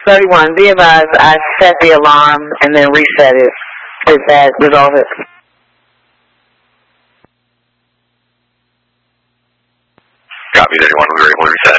31, be advised, I set the alarm and then reset it. Does that resolve it? Copy, 31, we were able to reset